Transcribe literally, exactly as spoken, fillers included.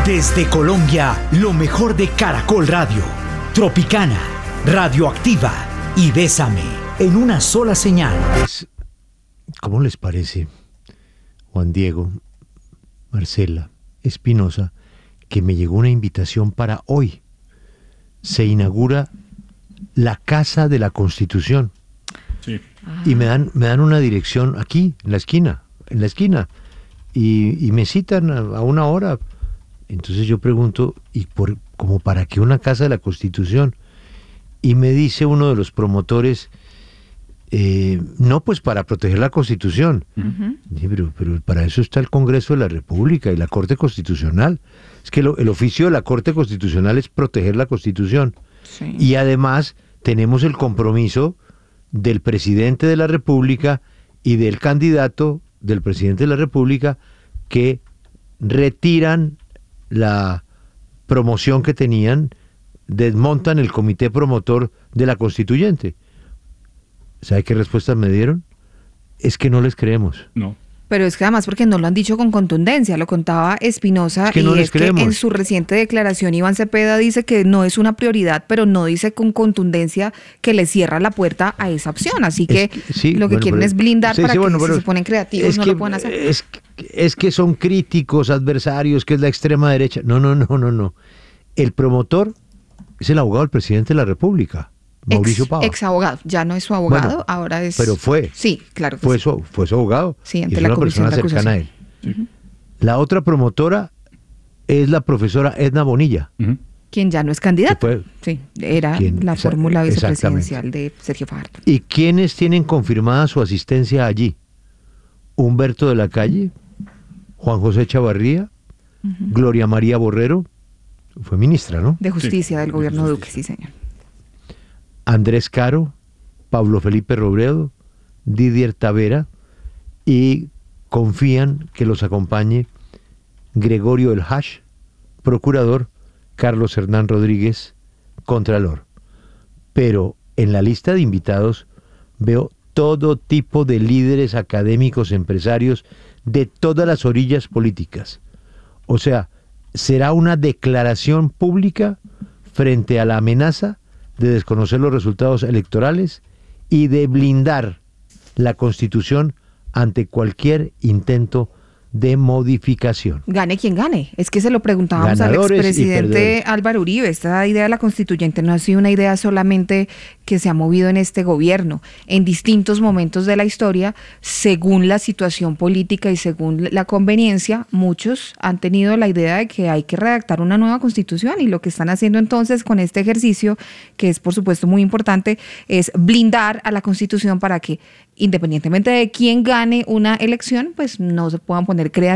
Desde Colombia, lo mejor de Caracol Radio, Tropicana, Radioactiva y Bésame, en una sola señal. ¿Cómo les parece, Juan Diego, Marcela, Espinosa, que me llegó una invitación para hoy? Se inaugura la Casa de la Constitución. Sí. Y me dan, me dan una dirección aquí, en la esquina, en la esquina, y, y me citan a, a una hora. Entonces yo pregunto, ¿y por, como para qué una Casa de la Constitución? Y me dice uno de los promotores, eh, no, pues para proteger la Constitución. Uh-huh. Dije, pero, pero para eso está el Congreso de la República y la Corte Constitucional. Es que lo, el oficio de la Corte Constitucional es proteger la Constitución. Sí. Y además tenemos el compromiso del presidente de la República y del candidato del presidente de la República que retiran la promoción que tenían, desmontan el comité promotor de la constituyente. ¿Sabe qué respuestas me dieron? Es que no les creemos. No. Pero es que además porque no lo han dicho con contundencia, lo contaba Espinosa, es que y no es creemos. Que en su reciente declaración Iván Cepeda dice que no es una prioridad, pero no dice con contundencia que le cierra la puerta a esa opción, así que, que sí, lo que bueno, quieren pero, es blindar sí, para sí, que bueno, si pero se ponen creativos no que, lo puedan hacer. Es, es que son críticos, adversarios, que es la extrema derecha. No, no, no, no, no. El promotor es el abogado del presidente de la República, Mauricio ex, Pava. Ex abogado, ya no es su abogado, bueno, ahora es... Pero fue. Sí, claro que fue sí. Su, fue su abogado. Sí, ante y es la una comisión persona de cercana a él. Uh-huh. La otra promotora es la profesora Edna Bonilla. Uh-huh. Quien ya no es candidato. Fue, sí, era quien, la fórmula vicepresidencial exactamente. de Sergio Fajardo. ¿Y quiénes tienen confirmada su asistencia allí? Humberto de la Calle, Juan José Chavarría, uh-huh. Gloria María Borrero, fue ministra, ¿no? De Justicia, sí, del gobierno de Duque, sí, señor. Andrés Caro, Pablo Felipe Robledo, Didier Tavera, y confían que los acompañe Gregorio El Hash, procurador, Carlos Hernán Rodríguez, contralor. Pero en la lista de invitados veo todo tipo de líderes académicos, empresarios, de todas las orillas políticas. O sea, será una declaración pública frente a la amenaza de desconocer los resultados electorales y de blindar la Constitución ante cualquier intento de modificación. Gane quien gane. Es que se lo preguntábamos Ganadores al expresidente Álvaro Uribe. Esta idea de la constituyente no ha sido una idea solamente que se ha movido en este gobierno. En distintos momentos de la historia, según la situación política y según la conveniencia, muchos han tenido la idea de que hay que redactar una nueva constitución, y lo que están haciendo entonces con este ejercicio, que es por supuesto muy importante, es blindar a la constitución para que, independientemente de quién gane una elección, pues no se puedan poner creativos